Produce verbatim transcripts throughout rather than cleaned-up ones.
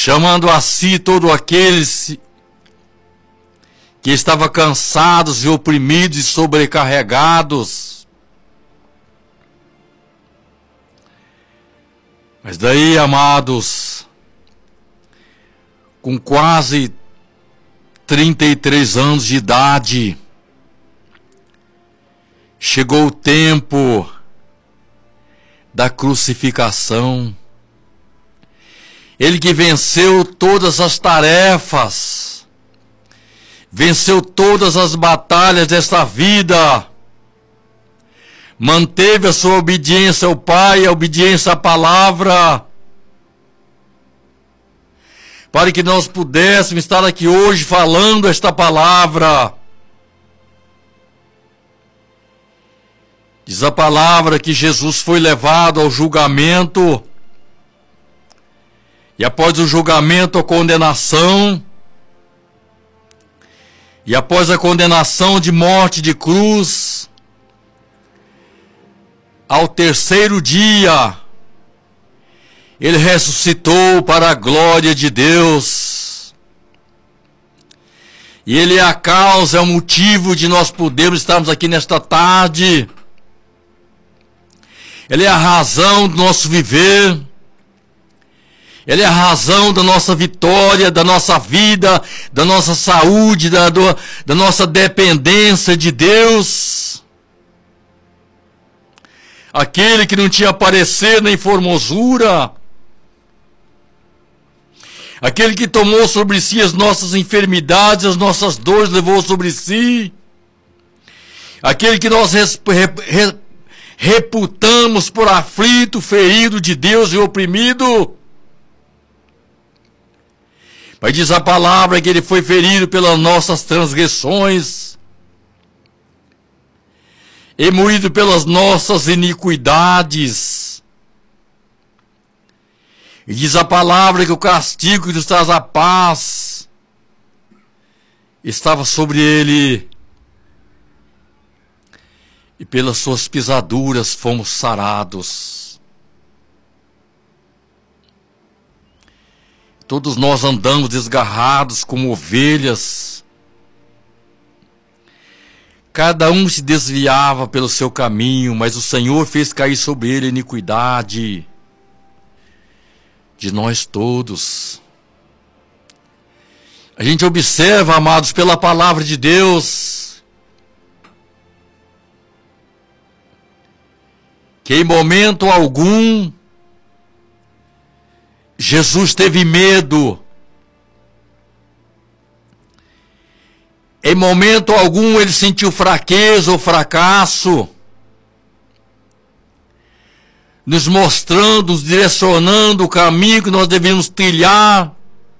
chamando a si todos aqueles que estavam cansados e oprimidos e sobrecarregados. Mas daí, amados, com quase trinta e três anos de idade, chegou o tempo da crucificação. Ele que venceu todas as tarefas, venceu todas as batalhas desta vida, manteve a sua obediência ao Pai, a obediência à palavra, para que nós pudéssemos estar aqui hoje falando esta palavra. Diz a palavra que Jesus foi levado ao julgamento, e após o julgamento, a condenação, e após a condenação de morte de cruz, ao terceiro dia, ele ressuscitou para a glória de Deus. E ele é a causa, é o motivo de nós podermos estarmos aqui nesta tarde. Ele é a razão do nosso viver. Ele é a razão da nossa vitória, da nossa vida, da nossa saúde, da, do, da nossa dependência de Deus. Aquele que não tinha parecer nem formosura. Aquele que tomou sobre si as nossas enfermidades, as nossas dores, levou sobre si. Aquele que nós res, re, reputamos por aflito, ferido de Deus e oprimido. Mas diz a palavra que ele foi ferido pelas nossas transgressões e moído pelas nossas iniquidades. E diz a palavra que o castigo que nos traz a paz estava sobre ele, e pelas suas pisaduras fomos sarados. Todos nós andamos desgarrados como ovelhas. Cada um se desviava pelo seu caminho, mas o Senhor fez cair sobre ele a iniquidade de nós todos. A gente observa, amados, pela palavra de Deus, que em momento algum Jesus teve medo. Em momento algum ele sentiu fraqueza ou fracasso, nos mostrando, nos direcionando o caminho que nós devemos trilhar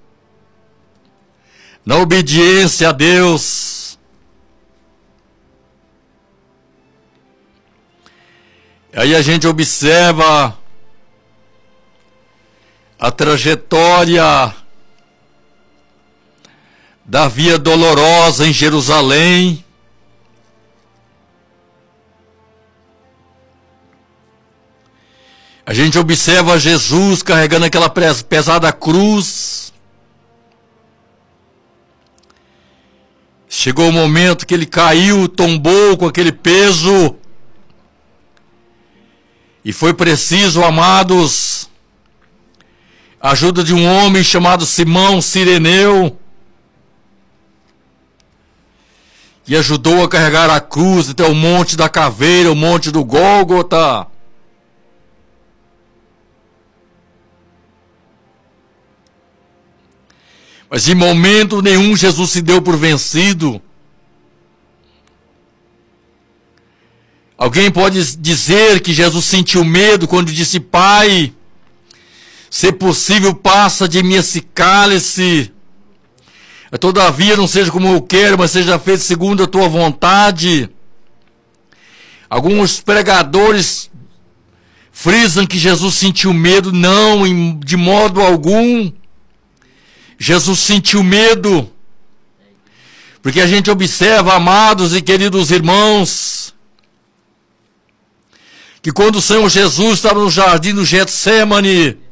na obediência a Deus. Aí a gente observa a trajetória da via dolorosa em Jerusalém. A gente observa Jesus carregando aquela pesada cruz. Chegou o momento que ele caiu, tombou com aquele peso. E foi preciso, amados, a ajuda de um homem chamado Simão Cireneu, que ajudou a carregar a cruz até o monte da caveira, o monte do Gólgota. Mas em momento nenhum Jesus se deu por vencido. Alguém pode dizer que Jesus sentiu medo quando disse: Pai, se possível, passa de mim esse cálice. Todavia, não seja como eu quero, mas seja feito segundo a tua vontade. Alguns pregadores frisam que Jesus sentiu medo. Não, de modo algum. Jesus sentiu medo. Porque a gente observa, amados e queridos irmãos, que quando o Senhor Jesus estava no jardim do Getsêmani,